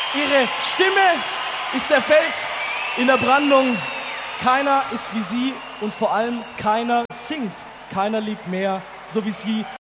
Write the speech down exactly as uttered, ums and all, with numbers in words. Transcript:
Ihre Stimme ist der Fels in der Brandung. Keiner ist wie sie und vor allem keiner singt. Keiner liebt mehr, so wie sie